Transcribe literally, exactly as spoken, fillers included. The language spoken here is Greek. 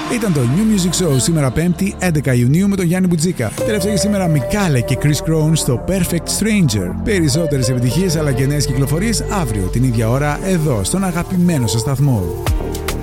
Ήταν το New Music Show σήμερα Πέμπτη έντεκα Ιουνίου με τον Γιάννη Μπουτζίκα. Τελευταία και σήμερα Μικάλε και Chris Crown στο Perfect Stranger. Περισσότερες επιτυχίες αλλά και νέες κυκλοφορίες αύριο την ίδια ώρα εδώ στον αγαπημένο σας σταθμό.